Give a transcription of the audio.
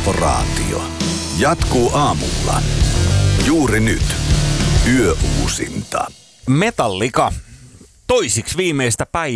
Arkipäiväinforaatio. Jatkuu aamulla. Juuri nyt. Yöuusinta. Metallica. Toisiksi viimeistä päivää